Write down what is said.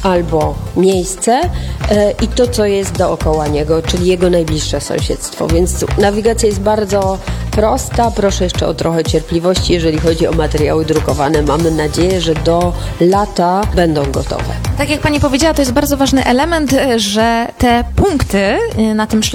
albo miejsce i to, co jest dookoła niego, czyli jego najbliższe sąsiedztwo. Więc nawigacja jest bardzo prosta. Proszę jeszcze o trochę cierpliwości, jeżeli chodzi o materiały drukowane. Mamy nadzieję, że do lata będą gotowe. Tak jak pani powiedziała, to jest bardzo ważny element, że te punkty na tym szlaku